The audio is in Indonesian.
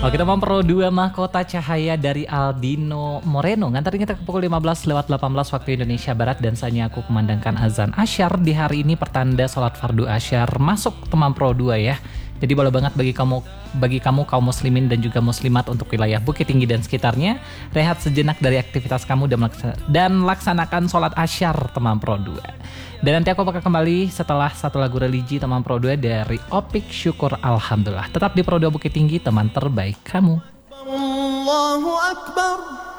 Oke, teman Pro 2 Mahkota Cahaya dari Aldino Moreno nganterin kita ke pukul 15 lewat 18 waktu Indonesia Barat, dan saatnya aku kumandangkan azan asyar di hari ini, pertanda sholat fardu asyar masuk teman Pro 2 ya. Jadi boleh banget bagi kamu kaum muslimin dan juga muslimat untuk wilayah Bukit Tinggi dan sekitarnya, rehat sejenak dari aktivitas kamu dan laksanakan sholat asyar teman Pro 2. Dan nanti aku bakal kembali setelah satu lagu religi teman Pro 2 dari Opik Syukur Alhamdulillah. Tetap di Pro 2 Bukit Tinggi, teman terbaik kamu. Allahu Akbar.